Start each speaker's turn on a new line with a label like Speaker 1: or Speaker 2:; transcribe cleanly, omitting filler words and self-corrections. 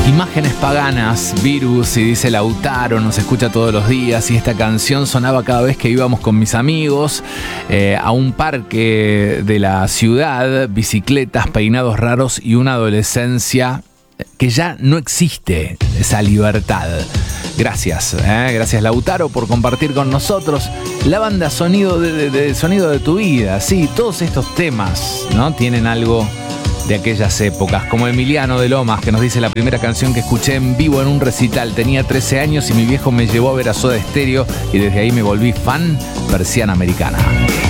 Speaker 1: Imágenes paganas, Virus, y dice Lautaro, nos escucha todos los días, y esta canción sonaba cada vez que íbamos con mis amigos a un parque de la ciudad, bicicletas, peinados raros y una adolescencia que ya no existe, esa libertad. Gracias, gracias Lautaro por compartir con nosotros la banda Sonido de tu vida. Sí, todos estos temas, ¿no?, tienen algo de aquellas épocas, como Emiliano de Lomas, que nos dice: la primera canción que escuché en vivo en un recital, tenía 13 años y mi viejo me llevó a ver a Soda Stereo y desde ahí me volví fan. Persiana Americana.